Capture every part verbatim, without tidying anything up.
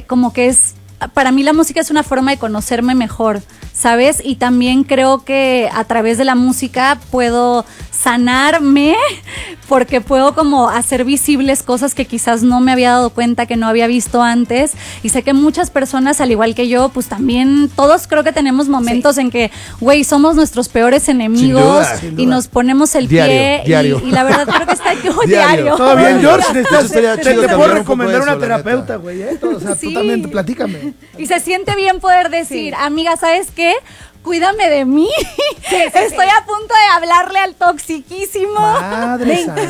como que es, para mí la música es una forma de conocerme mejor, ¿sabes? Y también creo que a través de la música puedo sanarme porque puedo como hacer visibles cosas que quizás no me había dado cuenta, que no había visto antes, y sé que muchas personas, al igual que yo, pues también todos creo que tenemos momentos sí. en que, güey, somos nuestros peores enemigos. Sin duda, sin duda. Y nos ponemos el diario, pie diario. Y, y la verdad creo que está diario. diario. Todo bien, George, te, estás, te, te, te puedo recomendar eso, una terapeuta, güey, ¿eh? O sea, sí. tú también, platícame. Y se siente bien poder decir, sí. amiga, ¿sabes qué? Cuídame de mí. Sí, sí, Estoy sí. a punto de hablarle al toxiquísimo. Madre santa.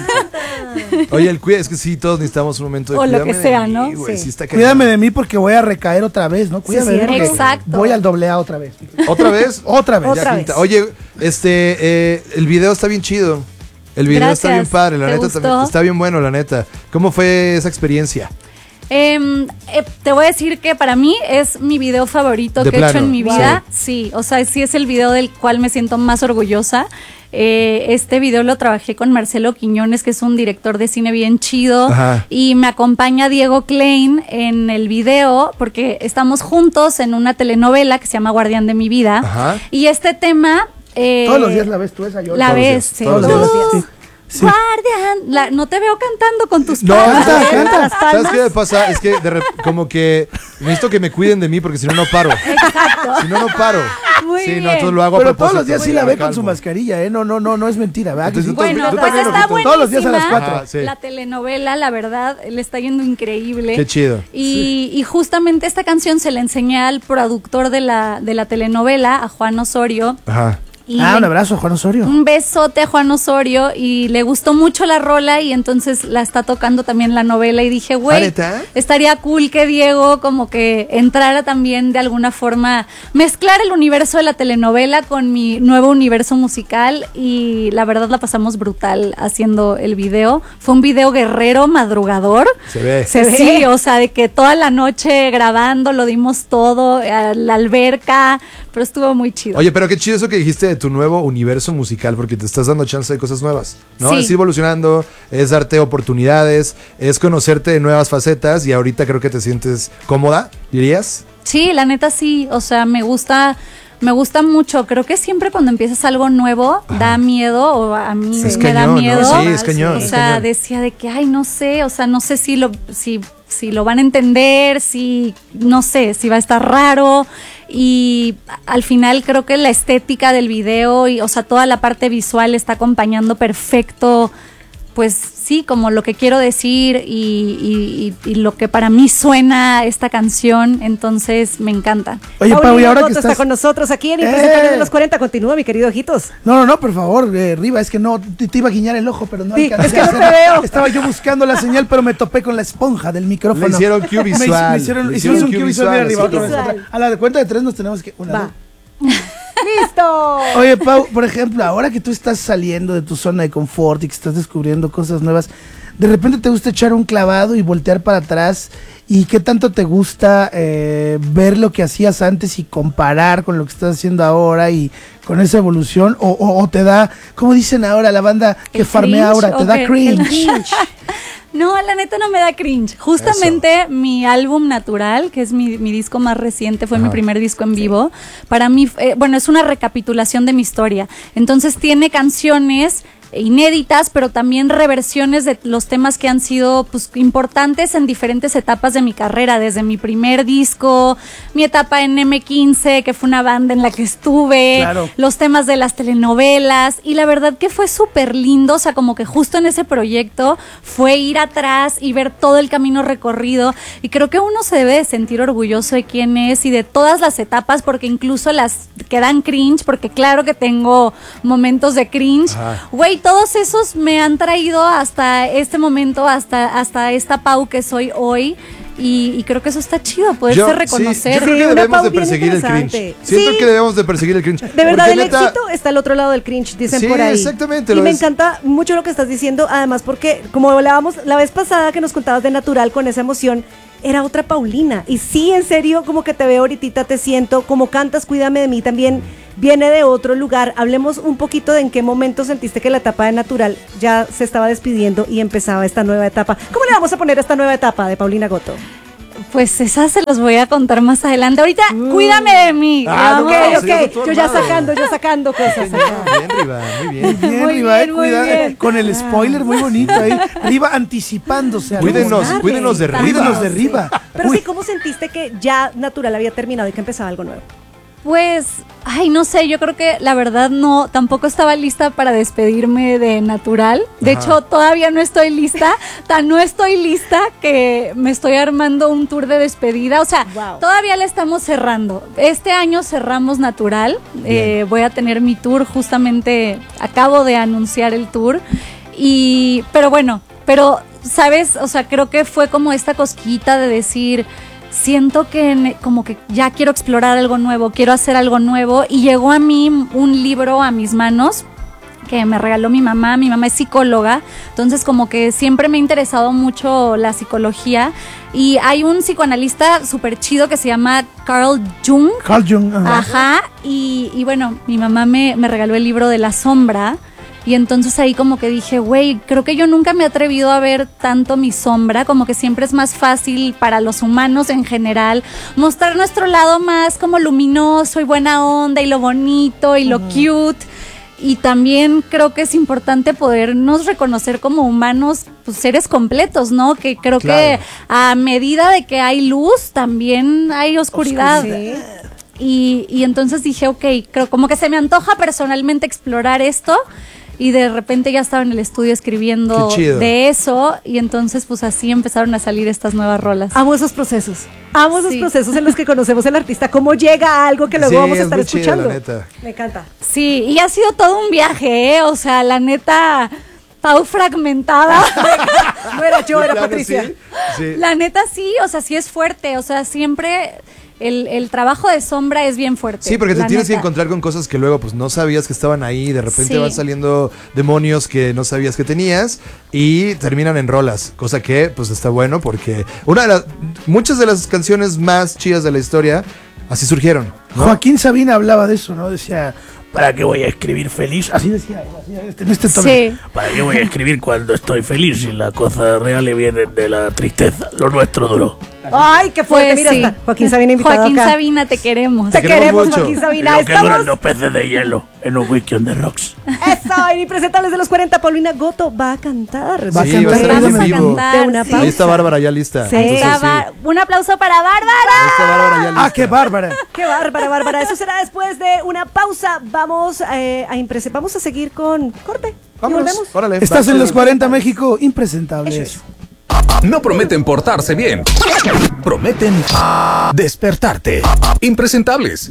Oye, el cuida, es que sí, todos necesitamos un momento de o cuídame lo que sea, de mí, ¿no? Güey, sí. sí está Cuídame de mí porque voy a recaer otra vez, ¿no? Cuídame sí, de mí. Exacto. Voy al doble A otra vez. ¿Otra vez? Otra vez. Otra vez. Oye, este, eh, el video está bien chido. El video Gracias. está bien padre, la ¿Te neta gustó? también. Está bien bueno, la neta. ¿Cómo fue esa experiencia? Eh, eh, te voy a decir que para mí es mi video favorito de que plano. he hecho en mi vida. Sí. sí, o sea, sí es el video del cual me siento más orgullosa. Eh, este video lo trabajé con Marcelo Quiñones, que es un director de cine bien chido. Ajá. Y me acompaña Diego Klein en el video porque estamos juntos en una telenovela que se llama Guardián de mi vida. Ajá. Y este tema... Eh, todos los días la ves tú esa, yo. La todos ves, días, sí. Todos los días. Sí. Sí. Guardián, la, no te veo cantando con tus no, palmas. canta, canta. Las palmas. ¿Sabes qué me pasa? Es que de rep- como que necesito que me cuiden de mí porque si no, no paro. Exacto. Si no, no paro. Muy sí, bien. no, entonces lo hago a Pero propósito. todos los días sí güey, la me ve con su calmo. mascarilla, ¿eh? No, no, no, no es mentira, ¿verdad? Entonces, Sí. tú también- Bueno, tú pues también lo está quitas. Todos los días a las buenísima. cuatro. Ah, sí. La telenovela, la verdad, le está yendo increíble. Qué chido. Y, y justamente esta canción se la enseñé al productor de la, de la telenovela, a Juan Osorio. Ajá. Y Ah, le- un abrazo, Juan Osorio. Un besote a Juan Osorio y le gustó mucho la rola y entonces la está tocando también la novela y dije, güey, ¿Neta? estaría cool que Diego como que entrara también de alguna forma, mezclar el universo de la telenovela con mi nuevo universo musical y la verdad la pasamos brutal haciendo el video. Fue un video guerrero, madrugador. Se ve. Se ve. Sí, o sea, de que toda la noche grabando, lo dimos todo, a la alberca, pero estuvo muy chido. Oye, pero qué chido eso que dijiste de tu nuevo universo musical, porque te estás dando chance de cosas nuevas, ¿no? Sí. Es ir evolucionando, es darte oportunidades, es conocerte de nuevas facetas y ahorita creo que te sientes cómoda, dirías. Sí, la neta sí, o sea, me gusta, me gusta mucho. Creo que siempre cuando empiezas algo nuevo Ajá. da miedo, o a mí Es me da cañón, ¿no? miedo. Sí, es cañón, O es sea, cañón. decía de que, ay, no sé, o sea, no sé si lo, si, si lo van a entender, si, no sé, si va a estar raro. Y al final creo que la estética del video y, o sea, toda la parte visual está acompañando perfecto, pues sí, como lo que quiero decir y, y, y lo que para mí suena esta canción, entonces me encanta. Oye, Pau, y Paulina ahora Coto que está estás... con nosotros aquí en ¡Eh! Impresentables de los cuarenta. Continúa, mi querido Ojitos. No, no, no, por favor, eh, Riva, es que no, te, te iba a guiñar el ojo, pero no Sí, alcancé es que a no te hacerlo. veo. Estaba yo buscando la señal, pero me topé con la esponja del micrófono. Le hicieron cue Me hic- visual. Me hicieron, Le hicimos hicieron un cue cue visual, mira, visual, Riva, otra sí. vez, otra. A la de cuenta de tres nos tenemos que... Una, Va. dos. ¡Listo! Oye, Pau, por ejemplo, ahora que tú estás saliendo de tu zona de confort y que estás descubriendo cosas nuevas, de repente te gusta echar un clavado y voltear para atrás. ¿Y qué tanto te gusta eh, ver lo que hacías antes y comparar con lo que estás haciendo ahora y con esa evolución? ¿O, o, o te da, como dicen ahora la banda que ¿El farmea cringe ahora, te o da qué? cringe? El cringe. No, la neta no me da cringe. Justamente mi álbum Natural, que es mi, mi disco más reciente, fue Ajá. mi primer disco en vivo. Para mí, eh, bueno, es una recapitulación de mi historia. Entonces tiene canciones inéditas, pero también reversiones de los temas que han sido pues importantes en diferentes etapas de mi carrera, desde mi primer disco, mi etapa en eme quince, que fue una banda en la que estuve, Claro. los temas de las telenovelas, y la verdad que fue súper lindo, o sea, como que justo en ese proyecto fue ir atrás y ver todo el camino recorrido, y creo que uno se debe de sentir orgulloso de quién es y de todas las etapas, porque incluso las que dan cringe, porque claro que tengo momentos de cringe, Ajá. güey, todos esos me han traído hasta este momento, hasta, hasta esta Pau que soy hoy. Y, y creo que eso está chido, poderse Yo- sí, reconocer. yo creo Sí, que una debemos Pau de bien perseguir el cringe. interesante. Siento Sí. que debemos de perseguir el cringe. De verdad, Porque el neta, éxito está al otro lado del cringe, dicen Sí, por ahí. exactamente, Y lo me es. encanta mucho lo que estás diciendo, además porque, como hablábamos la vez pasada que nos contabas de Natural con esa emoción, era otra Paulina. Y sí, en serio, como que te veo ahorita, te siento, como cantas Cuídame de mí también viene de otro lugar. Hablemos un poquito de en qué momento sentiste que la etapa de Natural ya se estaba despidiendo y empezaba esta nueva etapa. ¿Cómo le vamos a poner a esta nueva etapa de Paulina Coto? Pues esas se los voy a contar más adelante. Ahorita, uh. cuídame de mí. Ah, Vamos. no, Ok, ok. Yo ya sacando, yo sacando cosas. Bien, Riva, muy bien. Bien, Muy Riva, bien, eh, muy cuida- bien. con el spoiler muy bonito ahí. Riva anticipándose. a lo Cuídenos, mejor. cuídenos de Riva. Cuídenos de Riva. Pero Uy, sí, ¿cómo sentiste que ya Natural había terminado y que empezaba algo nuevo? Pues, ay, no sé, yo creo que la verdad no, tampoco estaba lista para despedirme de Natural. De Ajá. hecho, todavía no estoy lista. Tan no estoy lista que me estoy armando un tour de despedida. O sea, Wow. todavía le estamos cerrando. Este año cerramos Natural. Eh, voy a tener mi tour, justamente acabo de anunciar el tour. Y, pero bueno, pero, ¿sabes? O sea, creo que fue como esta cosquillita de decir... Siento que ne- como que ya quiero explorar algo nuevo, quiero hacer algo nuevo y llegó a mí un libro a mis manos que me regaló mi mamá. Mi mamá es psicóloga, entonces como que siempre me ha interesado mucho la psicología y hay un psicoanalista súper chido que se llama Carl Jung. Carl Jung. ajá. Ajá, y, y bueno, mi mamá me, me regaló el libro de La Sombra. Y entonces ahí como que dije, güey, creo que yo nunca me he atrevido a ver tanto mi sombra, como que siempre es más fácil para los humanos en general mostrar nuestro lado más como luminoso y buena onda y lo bonito y lo cute. Y también creo que es importante podernos reconocer como humanos, pues seres completos, ¿no? Que creo Claro. que a medida de que hay luz, también hay oscuridad. Sí. Y, y entonces dije, ok, creo como que se me antoja personalmente explorar esto. Y de repente ya estaba en el estudio escribiendo Qué chido. de eso. Y entonces pues así empezaron a salir estas nuevas rolas. Amo esos procesos. Amo esos Sí. procesos en los que conocemos al artista, cómo llega a algo que luego Sí, vamos a es estar muy chido, escuchando. la neta. Me encanta. Sí, y ha sido todo un viaje, ¿eh? O sea, la neta, Pau fragmentada. No era yo, De era plano, Patricia. sí, sí. La neta sí, o sea, sí es fuerte. O sea, siempre el, el trabajo de sombra es bien fuerte. Sí, porque te la tienes que neta. encontrar con cosas que luego pues no sabías que estaban ahí, de repente Sí. van saliendo demonios que no sabías que tenías y terminan en rolas, cosa que pues está bueno porque una de las muchas de las canciones más chidas de la historia así surgieron, ¿no? Joaquín Sabina hablaba de eso, ¿no? Decía, ¿para qué voy a escribir feliz? Así decía, así, este- en este tono. Sí. ¿Para qué voy a escribir cuando estoy feliz y las cosas reales vienen de la tristeza? Lo nuestro duró. Ay, qué fuerte. Pues Mira, sí. está Joaquín Sabina invitado Joaquín acá. Sabina, te queremos. Te Te queremos queremos, mucho. Joaquín Y Sabina. lo que duran Estamos. los peces de hielo en un whisky on the rocks. Eso, inimpresentables de los cuarenta. Paulina Goto va a cantar. Va a Sí, cantar va a estar ella en Vamos a vivo. cantar. De una sí. pausa. Ahí está Bárbara ya lista. Sí. Ahí Entonces, está sí. Bar- Un aplauso para Bárbara. Ahí está Bárbara ya lista. Ah, qué bárbara. Qué bárbara, bárbara. Eso será después de una pausa. Vamos eh, a imprese- Vamos a seguir con corte. Y Vámonos. volvemos. Órale, Estás va. en los cuarenta México, impresentables. No prometen portarse bien. Prometen despertarte. Impresentables.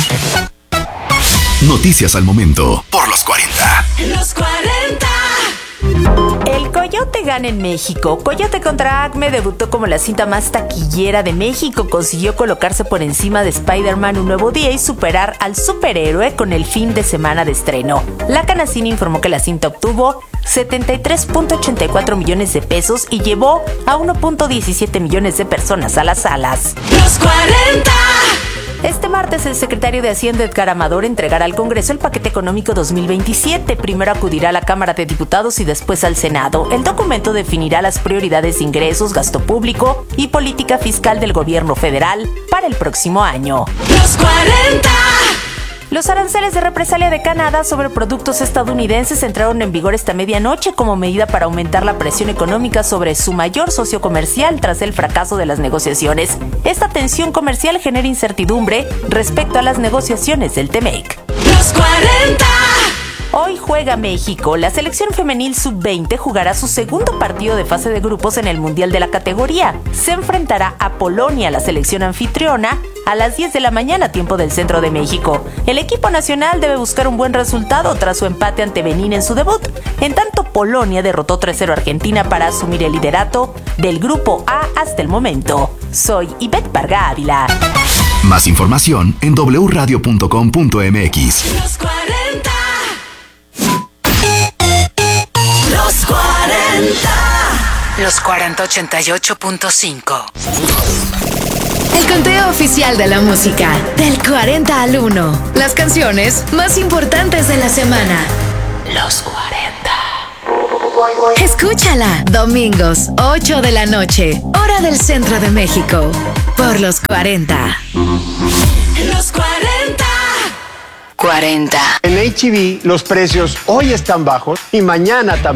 Noticias al momento por los cuarenta. Los cuarenta. El Coyote gana en México. Coyote contra Acme debutó como la cinta más taquillera de México. Consiguió colocarse por encima de Spider-Man Un Nuevo Día y superar al superhéroe con el fin de semana de estreno. La Canacine informó que la cinta obtuvo setenta y tres punto ochenta y cuatro millones de pesos y llevó a uno punto diecisiete millones de personas a las salas. Los cuarenta. Este martes el secretario de Hacienda Edgar Amador entregará al Congreso el paquete económico dos mil veintisiete. Primero acudirá a la Cámara de Diputados y después al Senado. El documento definirá las prioridades de ingresos, gasto público y política fiscal del gobierno federal para el próximo año. Los cuarenta. Los aranceles de represalia de Canadá sobre productos estadounidenses entraron en vigor esta medianoche como medida para aumentar la presión económica sobre su mayor socio comercial tras el fracaso de las negociaciones. Esta tensión comercial genera incertidumbre respecto a las negociaciones del T M E C. Los cuarenta. Hoy juega México. La selección femenil sub veinte jugará su segundo partido de fase de grupos en el Mundial de la categoría. Se enfrentará a Polonia, la selección anfitriona, a las diez de la mañana, tiempo del centro de México. El equipo nacional debe buscar un buen resultado tras su empate ante Benín en su debut. En tanto, Polonia derrotó tres cero a Argentina para asumir el liderato del grupo A hasta el momento. Soy Ivette Varga Ávila. Más información en doble u radio punto com punto m x. Los cuarenta. Los cuarenta. Los cuarenta ochenta y ocho punto cinco. El conteo oficial de la música. Del cuarenta al uno. Las canciones más importantes de la semana. Los cuarenta. Escúchala, domingos, ocho de la noche, hora del centro de México, por los cuarenta. Los cuarenta. cuarenta. En H E B los precios hoy están bajos y mañana también.